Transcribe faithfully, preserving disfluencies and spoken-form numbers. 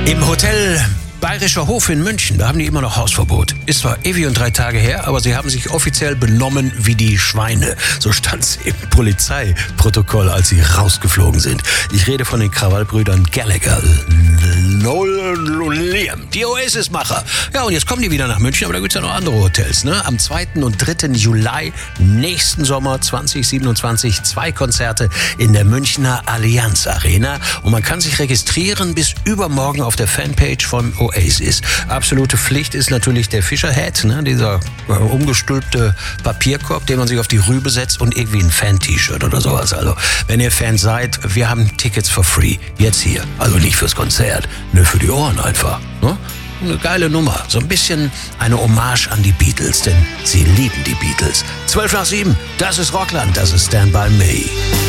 Im Hotel Bayerischer Hof in München, da haben die immer noch Hausverbot. Ist zwar ewig und drei Tage her, aber sie haben sich offiziell benommen wie die Schweine. So stand's im Polizeiprotokoll, als sie rausgeflogen sind. Ich rede von den Krawallbrüdern Gallagher, Noel und Liam, die Oasis-Macher. Ja, und jetzt kommen die wieder nach München, aber da gibt's ja noch andere Hotels, ne? Am zweiten und dritten Juli nächsten Sommer zwanzig siebenundzwanzig zwei Konzerte in der Münchner Allianz Arena. Und man kann sich registrieren bis übermorgen auf der Fanpage von Oasis. Absolute Pflicht ist natürlich der Fischerhead, ne? Dieser äh, umgestülpte Papierkorb, den man sich auf die Rübe setzt und irgendwie ein Fan-T-Shirt oder sowas. Also, wenn ihr Fans seid, wir haben Tickets for free. Jetzt hier. Also nicht fürs Konzert, nur für die Ohren einfach. Ne? Eine geile Nummer. So ein bisschen eine Hommage an die Beatles, denn sie lieben die Beatles. zwölf nach sieben, das ist Rockland, das ist Stand By Me.